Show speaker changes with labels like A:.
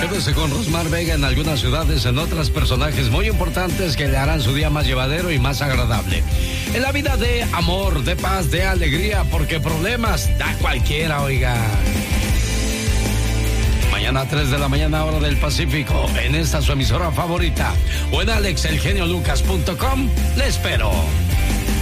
A: Quédese con Rosmar Vega en algunas ciudades, en otras personajes muy importantes que le harán su día más llevadero y más agradable. En la vida de amor, de paz, de alegría, porque problemas da cualquiera, oiga. Mañana a 3 de la mañana, hora del Pacífico, en esta su emisora favorita, o en alexelgeniolucas.com, le espero.